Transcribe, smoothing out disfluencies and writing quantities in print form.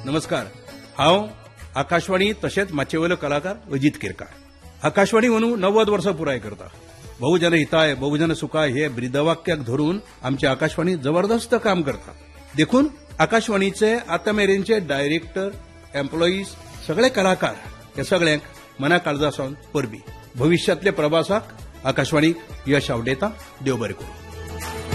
नमस्कार. हांव आकाशवाणी तशेंच माचयेवयलो कलाकार अजीत केरकार. आकाशवाणी म्हणून 90 वर्सां पुराय करता. बहुजन हिताय बहुजन सुखाय हे ब्रीदवाक्याक धरून आमची आकाशवाणी जबरदस्त काम करता. देखून आकाशवाणीचे आतामेरेनचे डायरेक्टर, एम्प्लॉईज, सगळे कलाकार हे सगळ्यांक मना काळजासावन परबी. भविष्यातल्या प्रवासाक आकाशवाणीक यश आवडेता. देव बरें करूं.